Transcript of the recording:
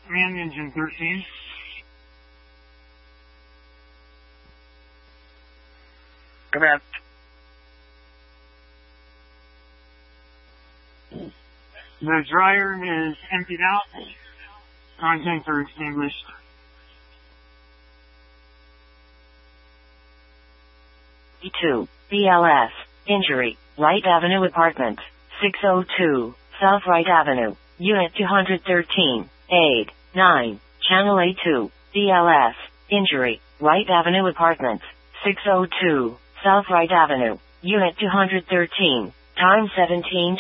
Command Engine 13. Command. The dryer is emptied out. Contents are extinguished. E2, BLS, injury, Wright Avenue Apartments, 602, South Wright Avenue, Unit 213, aid, 9, Channel A2, BLS, injury, Wright Avenue Apartments, 602, South Wright Avenue, Unit 213, time 17:20.